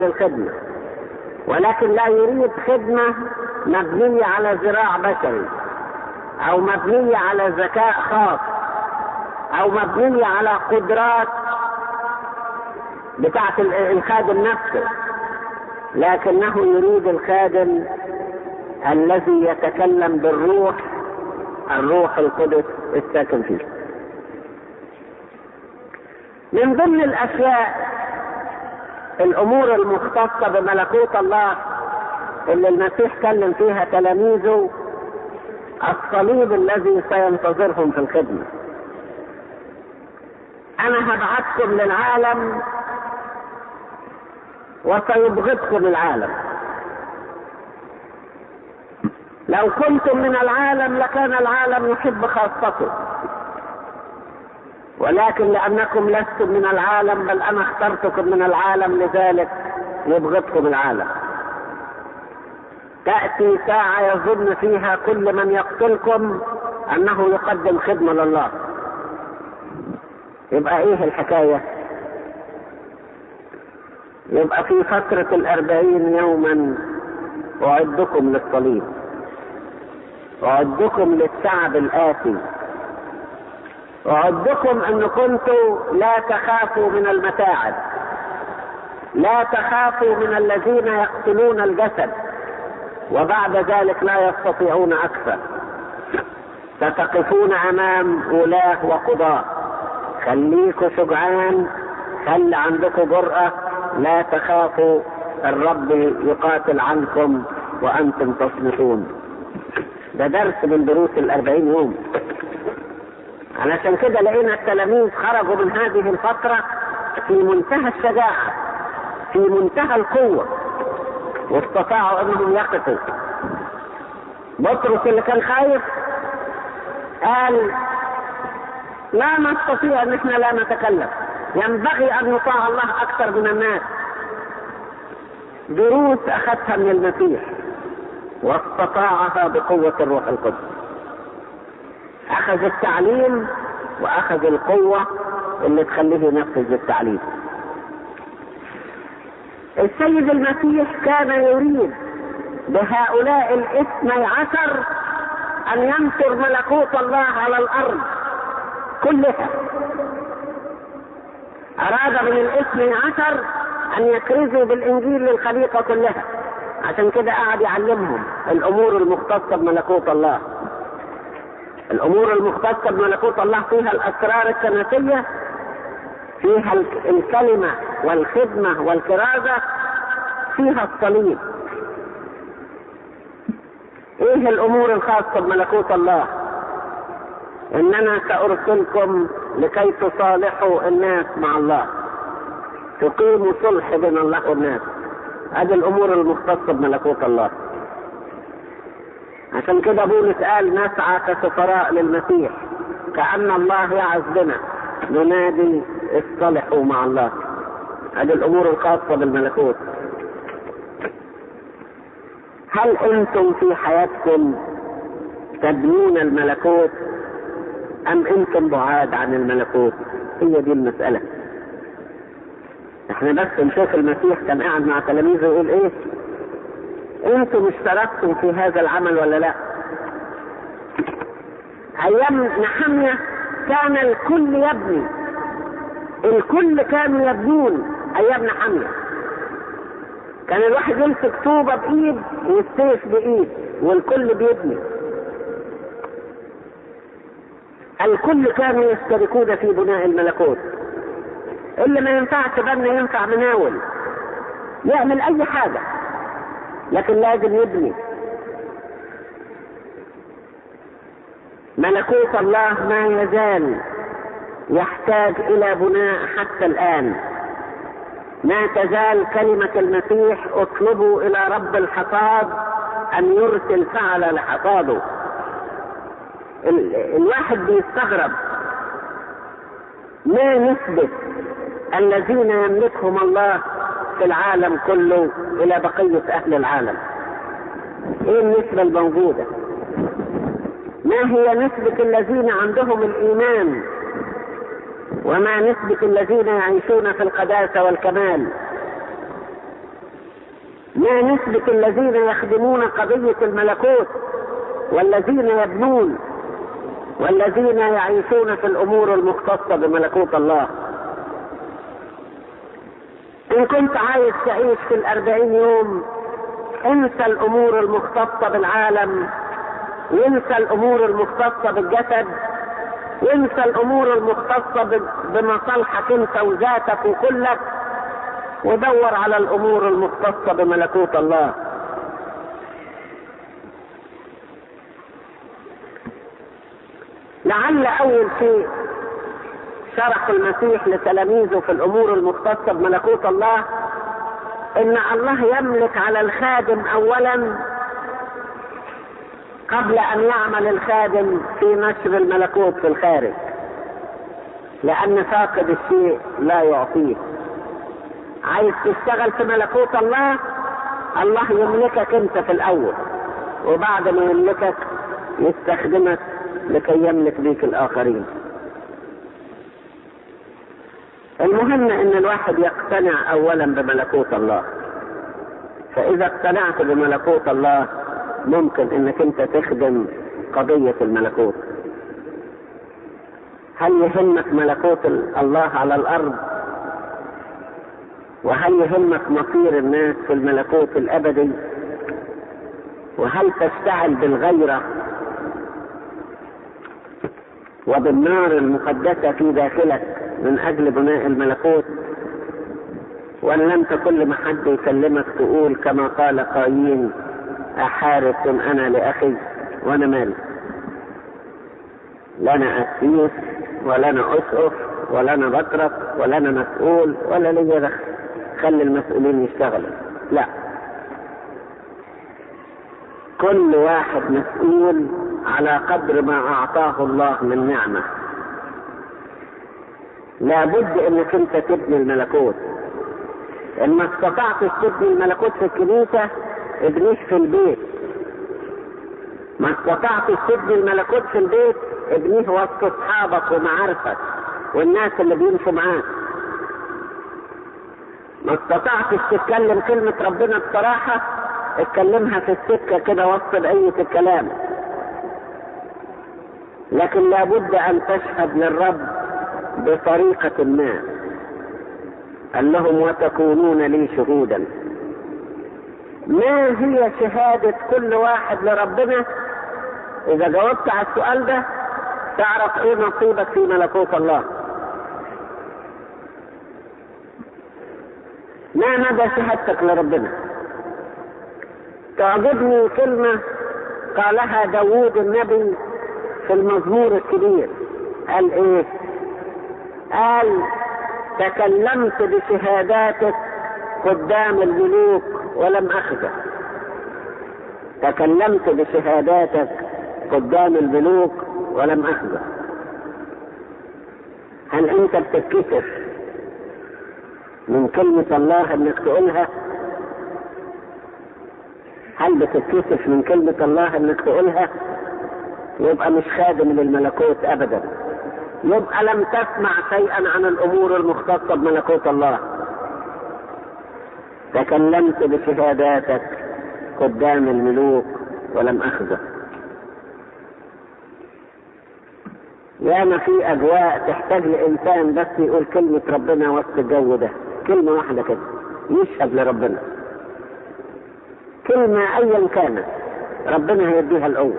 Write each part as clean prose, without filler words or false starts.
الخدمة، ولكن لا يريد خدمة مبنية على ذراع بشري، أو مبنية على ذكاء خاص، أو مبنية على قدرات بتاعة الخادم نفسه، لكنه يريد الخادم الذي يتكلم بالروح، الروح القدس الساكن فيه. من ضمن الأشياء الأمور المختصة بملكوت الله اللي المسيح كلم فيها تلاميذه الصليب الذي سينتظرهم في الخدمة. أنا هبعثكم للعالم وسيبغضكم العالم. لو كنتم من العالم لكان العالم يحب خاصته، ولكن لأنكم لستم من العالم بل أنا اخترتكم من العالم لذلك يبغضكم العالم. تأتي ساعة يظن فيها كل من يقتلكم أنه يقدم خدمة لله. يبقى إيه الحكاية؟ يبقى في فترة 40 يوما أعدكم للصليب، أعدكم للتعب الآتي، أعدكم أن كنتم لا تخافوا من المتاعب، لا تخافوا من الذين يقتلون الجسد وبعد ذلك لا يستطيعون أكثر. ستقفون أمام ولاة وقضاة. خليكوا شجعان، خلي عندكم جرأة، لا تخافوا، الرب يقاتل عنكم وأنتم تصمتون. ده درس من دروس 40 يوم. علشان كده لقينا التلاميذ خرجوا من هذه الفترة في منتهى الشجاعة، في منتهى القوة، واستطاعوا انهم يقفوا. بطرس اللي كان خايف قال لا نستطيع ان احنا لا نتكلم، ينبغي ان يطاع الله اكثر من الناس. دروس اخذتها من المسيح واستطاعها بقوة الروح القدس. اخذ التعليم واخذ القوة اللي تخليه ينفذ التعليم. السيد المسيح كان يريد بهؤلاء 12 ان ينشر ملكوت الله على الارض كلها. اراد من 12 ان يكرزوا بالانجيل للخليقة كلها. عشان كده قعد يعلمهم الامور المختصة بملكوت الله. الامور المختصة بملكوت الله فيها الاسرار الكنسية، فيها الكلمة والخدمة والكرازة، فيها الصليب. ايه الامور الخاصة بملكوت الله؟ اننا سارسلكم لكي تصالحوا الناس مع الله، تقيموا صلح بين الله والناس. هذه الامور المختصة بملكوت الله. عشان كده بولس قال نسعى كسفراء للمسيح، كأن الله يعز بنا، ننادي اصطلحوا مع الله. هذه الامور الخاصة بالملكوت. هل انتم في حياتكم تبنون الملكوت ام انتم بعاد عن الملكوت؟ هي دي المسألة. احنا بس نشوف المسيح كان قاعد مع تلاميذه يقول ايه؟ انتم اشتركتم في هذا العمل ولا لا؟ ايام نحمية كان الكل يبني، الكل كانوا يبنون. ايام نحمية كان الواحد يمسك طوبة بايد والسيف بايد والكل بيبني. الكل كانوا يشتركون في بناء الملكوت. اللي ما ينفعش بنا ينفع مناول، يعمل اي حاجة، لكن لازم يبني. ملكوت الله ما يزال يحتاج الى بناء حتى الان. ما تزال كلمة المسيح اطلبوا الى رب الحصاد ان يرسل فعل لحصاده. الواحد بيستغرب ما نسبة الذين يملكهم الله في العالم كله الى بقية اهل العالم. ايه النسبة الموجودة؟ ما هي نسبة الذين عندهم الايمان وما نسبة الذين يعيشون في القداسة والكمال؟ ما نسبة الذين يخدمون قضية الملكوت والذين يبنون والذين يعيشون في الأمور المختصة بملكوت الله؟ إن كنت عايز تعيش في 40 يوم، انسى الأمور المختصة بالعالم، وانسى الأمور المختصة بالجسد، وانسى الأمور المختصة بمصالحك انت وذاتك وكلك، ودور على الأمور المختصة بملكوت الله. لعل أول شيء شرح المسيح لتلاميذه في الأمور المختصة بملكوت الله إن الله يملك على الخادم أولا قبل أن يعمل الخادم في نشر الملكوت في الخارج، لأن فاقد الشيء لا يعطيه. عايز تشتغل في ملكوت الله، الله يملكك انت في الأول، وبعد ما يملكك يستخدمك لكي يملك بيك الآخرين. المهم ان الواحد يقتنع اولا بملكوت الله، فاذا اقتنعت بملكوت الله ممكن انك انت تخدم قضية الملكوت. هل يهمك ملكوت الله على الارض؟ وهل يهمك مصير الناس في الملكوت الابدي؟ وهل تشتعل بالغيرة وبالنار المقدسة في داخلك من اجل بناء الملكوت؟ ولا انت كل ما حد يكلمك تقول كما قال قايين: احارس انا لاخي وانا مالي؟ لا انا قسيس ولا انا اسقف ولا انا بطرك ولا انا مسؤول ولا ليا دخل، خلي المسؤولين يشتغلوا. لا، كل واحد مسؤول على قدر ما اعطاه الله من نعمة. لابد انك انت تبني الملكوت. ان ما استطعتش تبني الملكوت في الكنيسة، ابنيه في البيت. ما استطعتش تبني الملكوت في البيت، ابنيه وسط اصحابك ومعارفك والناس اللي بيمشوا معاك. ما استطعتش تتكلم كلمة ربنا بصراحة، اتكلمها في السكة كده وسط بقية الكلام. لكن لابد ان تشهد للرب بطريقة ما. قال لهم: وتكونون لي شهودا. ما هي شهادة كل واحد لربنا؟ اذا جاوبت على السؤال ده تعرف ايه نصيبك في ملكوت الله. ما مدى شهادتك لربنا؟ تعجبني كلمة قالها داوود النبي في المزمور الكبير. قال ايه؟ قال: تكلمت بشهاداتك قدام الملوك ولم أخزى. تكلمت بشهاداتك قدام الملوك ولم أخزى. هل انت بتتكسف من كلمة الله انك تقولها؟ هل بتتكسف من كلمة الله انك تقولها؟ يبقى مش خادم للملكوت ابدا، يبقى لم تسمع شيئا عن الامور المختصة بملكوت الله. تكلمت بشهاداتك قدام الملوك ولم أخزى. ياما في اجواء تحتاج لانسان بس يقول كلمة ربنا وسط الجو ده، كلمة واحدة كده يشهد لربنا، كلمة ايا كانت ربنا هيديها القوة.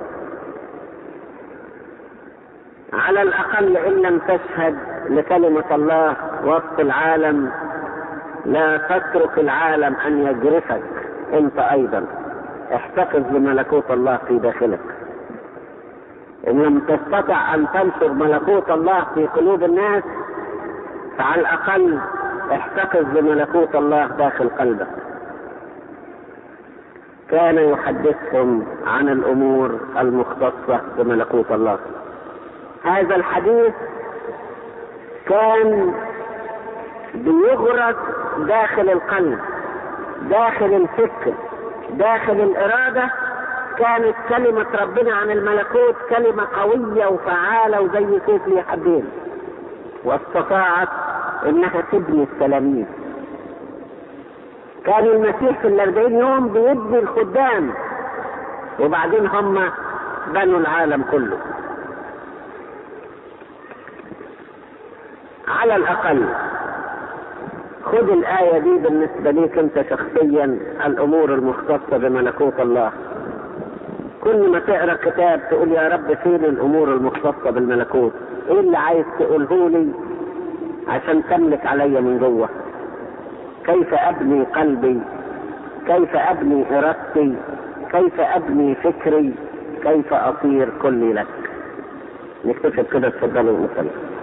على الاقل ان لم تشهد لكلمة الله وسط العالم، لا تترك العالم ان يجرفك انت ايضا. احتفظ بملكوت الله في داخلك. ان لم تستطع ان تنشر ملكوت الله في قلوب الناس، فعلى الاقل احتفظ بملكوت الله داخل قلبك. كان يحدثهم عن الامور المختصة بملكوت الله. هذا الحديث كان بيغرس داخل القلب، داخل الفكر، داخل الإرادة. كانت كلمة ربنا عن الملكوت كلمة قوية وفعالة وزي سيف لي حدين، واستطاعت انها تبني التلاميذ. كان المسيح في 40 يوم بيدي الخدام، وبعدين هم بنوا العالم كله. على الأقل خذ الآية دي بالنسبة ليك أنت شخصيا، الأمور المختصة بملكوت الله. كل ما تقرأ كتاب تقول يا رب فين الأمور المختصة بالملكوت؟ إيه اللي عايز تقوله لي عشان تملك علي من جوه؟ كيف أبني قلبي؟ كيف أبني إرادتي؟ كيف أبني فكري؟ كيف أصير كلي لك؟ نكتشف كده. تفضلوا مثلا.